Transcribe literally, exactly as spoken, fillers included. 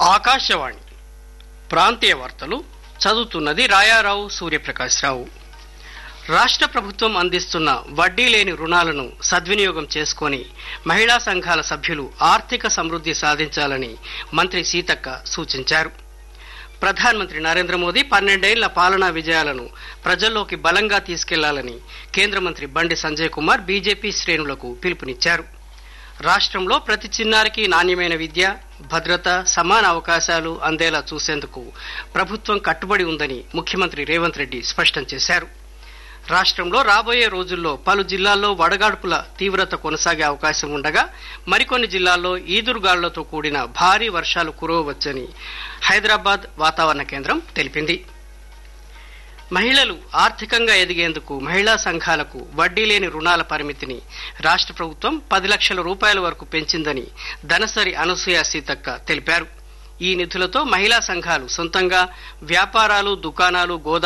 ఆకాశవాణి ప్రాంతీయ వార్తలు చదువుతున్నది రాయారావు సూర్యప్రకాశ్రావు. రాష్ట్ర ప్రభుత్వం అందిస్తున్న వడ్డీ లేని రుణాలను సద్వినియోగం చేసుకుని మహిళా సంఘాల సభ్యులు ఆర్థిక సమృద్ది సాధించాలని మంత్రి సీతక్క సూచించారు. ప్రధానమంత్రి నరేంద్ర మోదీ పన్నెండేళ్ల పాలనా విజయాలను ప్రజల్లోకి బలంగా తీసుకెళ్లాలని కేంద్ర మంత్రి బండి సంజయ్ కుమార్ బీజేపీ శ్రేణులకు పిలుపునిచ్చారు. రాష్ట్రంలో ప్రతి చిన్నారికి నాణ్యమైన విద్య, భద్రత, సమాన అవకాశాలు అందేలా చూసేందుకు ప్రభుత్వం కట్టుబడి ఉందని ముఖ్యమంత్రి రేవంత్ రెడ్డి స్పష్టం చేశారు. రాష్ట్రంలో రాబోయే రోజుల్లో పలు జిల్లాల్లో వడగాడ్పుల తీవ్రత కొనసాగే అవకాశం ఉండగా మరికొన్ని జిల్లాల్లో ఈదురుగాలులతో కూడిన భారీ వర్షాలు కురవవచ్చని హైదరాబాద్ వాతావరణ కేంద్రం తెలిపింది. మహిళలు ఆర్థికంగా ఎదిగేందుకు మహిళా సంఘాలకు వడ్డీ లేని రుణాల పరిమితిని రాష్ట్ర ప్రభుత్వం పది లక్షల రూపాయల వరకు పెంచిందని దనసరి అనసూయ సీతక్క తెలిపారు. ఈ నిధులతో మహిళా సంఘాలు సొంతంగా వ్యాపారాలు, దుకాణాలు, గోదాములు